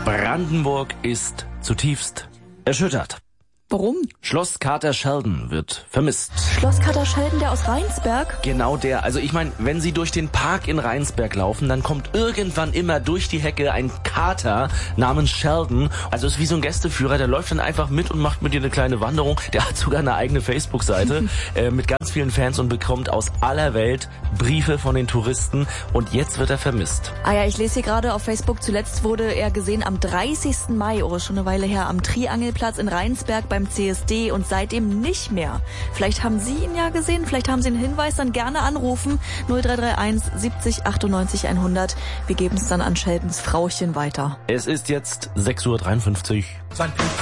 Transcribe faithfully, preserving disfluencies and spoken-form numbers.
Brandenburg ist zutiefst erschüttert. Warum? Schloss Kater Sheldon wird vermisst. Schloss Kater Sheldon, der aus Rheinsberg? Genau der. Also ich meine, wenn Sie durch den Park in Rheinsberg laufen, dann kommt irgendwann immer durch die Hecke ein Kater namens Sheldon. Also ist wie so ein Gästeführer, der läuft dann einfach mit und macht mit dir eine kleine Wanderung. Der hat sogar eine eigene Facebook-Seite äh, mit ganz vielen Fans und bekommt aus aller Welt Briefe von den Touristen. Und jetzt wird er vermisst. Ah ja, ich lese hier gerade auf Facebook, zuletzt wurde er gesehen am dreißigsten Mai, oh, schon eine Weile her, am Triangelplatz in Rheinsberg beim C S D und seitdem nicht mehr. Vielleicht haben Sie ihn ja gesehen, vielleicht haben Sie einen Hinweis, dann gerne anrufen. null drei drei eins siebzig achtundneunzig hundert. Wir geben es dann an Sheldons Frauchen weiter. Es ist jetzt sechs Uhr dreiundfünfzig.